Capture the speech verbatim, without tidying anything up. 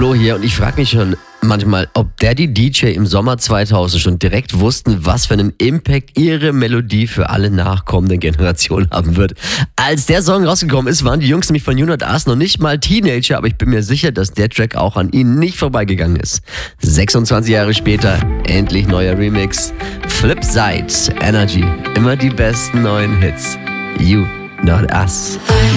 Flo hier und ich frage mich schon manchmal, ob Daddy D J im Sommer zweitausend schon direkt wussten, was für einen Impact ihre Melodie für alle nachkommenden Generationen haben wird. Als der Song rausgekommen ist, waren die Jungs nämlich von Unit Ars noch nicht mal Teenager, aber ich bin mir sicher, dass der Track auch an ihnen nicht vorbeigegangen ist. sechsundzwanzig Jahre später, endlich neuer Remix. Flipside, Energy, immer die besten neuen Hits. You, not us.